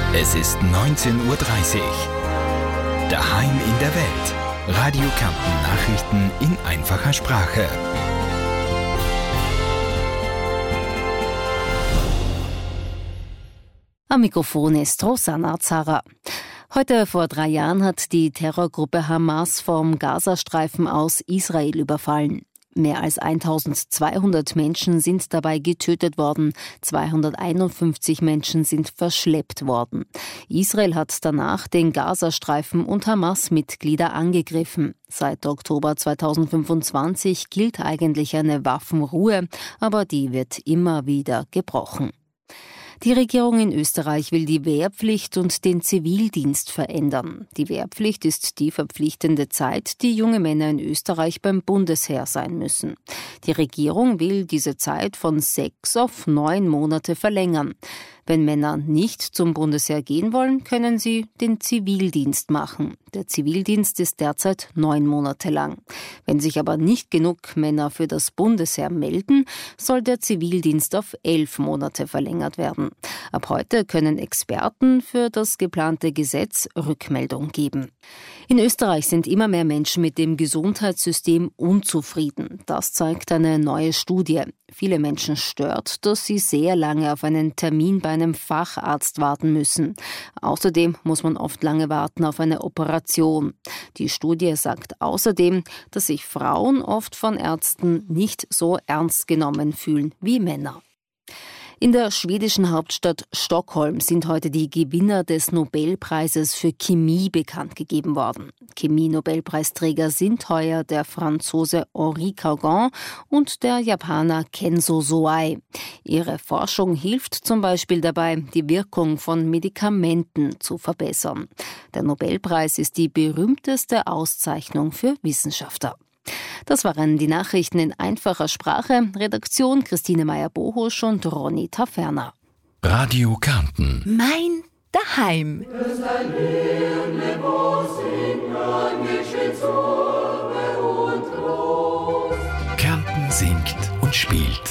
Es ist 19:30 Uhr. Daheim in der Welt. Radio Kärnten Nachrichten in einfacher Sprache. Am Mikrofon ist Rosanna Zara. Heute vor 3 Jahren hat die Terrorgruppe Hamas vom Gazastreifen aus Israel überfallen. Mehr als 1200 Menschen sind dabei getötet worden, 251 Menschen sind verschleppt worden. Israel hat danach den Gazastreifen und Hamas-Mitglieder angegriffen. Seit Oktober 2025 gilt eigentlich eine Waffenruhe, aber die wird immer wieder gebrochen. Die Regierung in Österreich will die Wehrpflicht und den Zivildienst verändern. Die Wehrpflicht ist die verpflichtende Zeit, die junge Männer in Österreich beim Bundesheer sein müssen. Die Regierung will diese Zeit von 6 auf 9 Monate verlängern. Wenn Männer nicht zum Bundesheer gehen wollen, können sie den Zivildienst machen. Der Zivildienst ist derzeit 9 Monate lang. Wenn sich aber nicht genug Männer für das Bundesheer melden, soll der Zivildienst auf 11 Monate verlängert werden. Ab heute können Experten für das geplante Gesetz Rückmeldung geben. In Österreich sind immer mehr Menschen mit dem Gesundheitssystem unzufrieden. Das zeigt eine neue Studie. Viele Menschen stört, dass sie sehr lange auf einen Termin bei einem Facharzt warten müssen. Außerdem muss man oft lange warten auf eine Operation. Die Studie sagt außerdem, dass sich Frauen oft von Ärzten nicht so ernst genommen fühlen wie Männer. In der schwedischen Hauptstadt Stockholm sind heute die Gewinner des Nobelpreises für Chemie bekannt gegeben worden. Chemie-Nobelpreisträger sind heuer der Franzose Henri Caugan und der Japaner Kenzo Soei. Ihre Forschung hilft zum Beispiel dabei, die Wirkung von Medikamenten zu verbessern. Der Nobelpreis ist die berühmteste Auszeichnung für Wissenschaftler. Das waren die Nachrichten in einfacher Sprache. Redaktion Christine Meyer-Bohusch und Ronny Taferner. Radio Kärnten. Mein Daheim. Kärnten singt und spielt.